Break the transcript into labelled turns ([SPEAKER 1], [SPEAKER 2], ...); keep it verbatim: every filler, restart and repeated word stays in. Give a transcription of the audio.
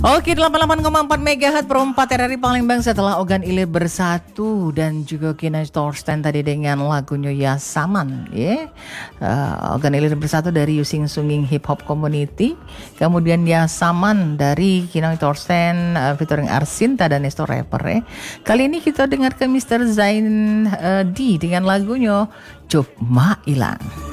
[SPEAKER 1] Oke, delapan puluh delapan koma empat megahertz perempat R R I Palembang setelah Ogan Ilir Bersatu dan juga Kina Thorsten tadi dengan lagunya Ya Saman, ya. Uh, Ogan Ilir Bersatu dari Using Sunging Hip Hop Community, kemudian Ya Saman dari Kina Thorsten uh, featuring Arsinta dan Nesto Rapper, ya. Kali ini kita dengarkan mister Zain uh, D dengan lagunya Cuk Ma Ilang.